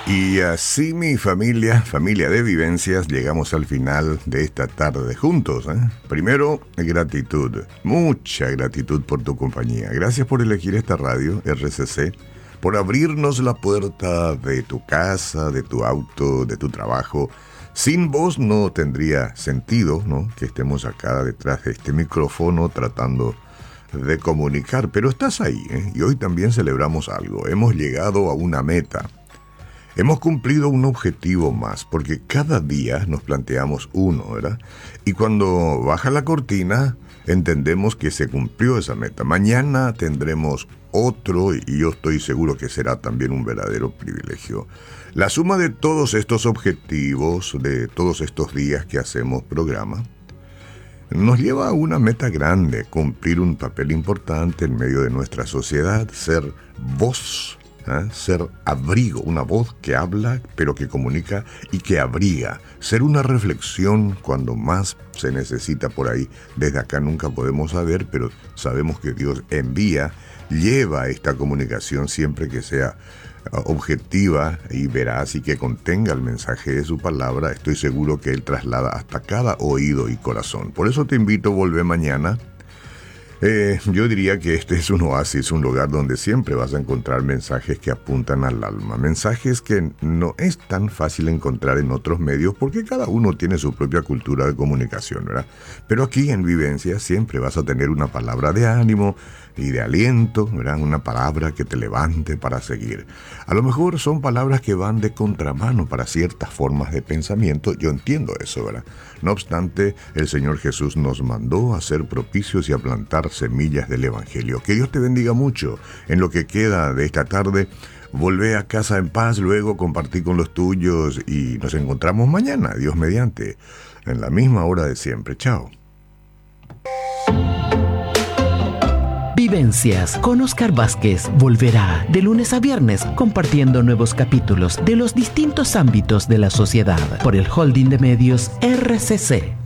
Y así mi familia de vivencias, llegamos al final de esta tarde juntos. Primero, gratitud, mucha gratitud por tu compañía. Gracias por elegir esta radio, RCC, por abrirnos la puerta de tu casa, de tu auto, de tu trabajo. Sin vos no tendría sentido, ¿no?, que estemos acá detrás de este micrófono tratando de comunicar, pero estás ahí, y hoy también celebramos algo. Hemos llegado a una meta. Hemos cumplido un objetivo más, porque cada día nos planteamos uno, ¿verdad? Y cuando baja la cortina, entendemos que se cumplió esa meta. Mañana tendremos otro, y yo estoy seguro que será también un verdadero privilegio. La suma de todos estos objetivos, de todos estos días que hacemos programa, nos lleva a una meta grande: cumplir un papel importante en medio de nuestra sociedad, ser voz, ser abrigo, una voz que habla pero que comunica y que abriga, ser una reflexión cuando más se necesita por ahí. Desde acá nunca podemos saber, pero sabemos que Dios envía, lleva esta comunicación siempre que sea objetiva y veraz y que contenga el mensaje de su palabra. Estoy seguro que Él traslada hasta cada oído y corazón. Por eso te invito a volver mañana. Yo diría que este es un oasis, un lugar donde siempre vas a encontrar mensajes que apuntan al alma, mensajes que no es tan fácil encontrar en otros medios porque cada uno tiene su propia cultura de comunicación, ¿verdad? Pero aquí en Vivencia siempre vas a tener una palabra de ánimo y de aliento, ¿verdad? Una palabra que te levante para seguir. A lo mejor son palabras que van de contramano para ciertas formas de pensamiento, yo entiendo eso, ¿verdad? No obstante, el Señor Jesús nos mandó a ser propicios y a plantar semillas del Evangelio. Que Dios te bendiga mucho en lo que queda de esta tarde. Volvé a casa en paz, luego compartí con los tuyos y nos encontramos mañana, Dios mediante, en la misma hora de siempre. Chao. Vivencias con Oscar Vázquez volverá de lunes a viernes compartiendo nuevos capítulos de los distintos ámbitos de la sociedad por el holding de medios RCC.